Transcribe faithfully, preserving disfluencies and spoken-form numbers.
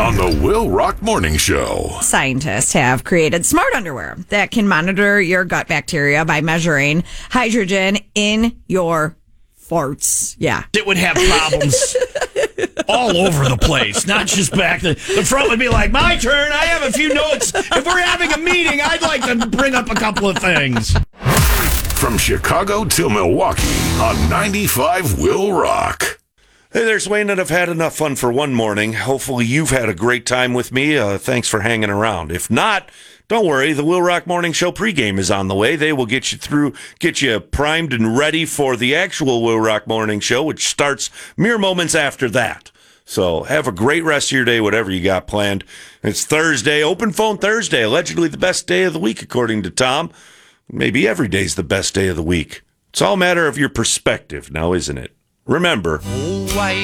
on the Will Rock Morning Show. Scientists have created smart underwear that can monitor your gut bacteria by measuring hydrogen in your farts. Yeah. It would have problems all over the place, not just back. The, the front would be like, my turn. I have a few notes. If we're having a meeting, I'd like to bring up a couple of things. From Chicago to Milwaukee on ninety-five Will Rock. Hey there, Wayne, and I've had enough fun for one morning. Hopefully you've had a great time with me. Uh, thanks for hanging around. If not, don't worry. The Will Rock Morning Show pregame is on the way. They will get you through, get you primed and ready for the actual Will Rock Morning Show, which starts mere moments after that. So have a great rest of your day, whatever you got planned. It's Thursday, Open Phone Thursday, allegedly the best day of the week, according to Tom. Maybe every day's the best day of the week. It's all a matter of your perspective now, isn't it? Remember,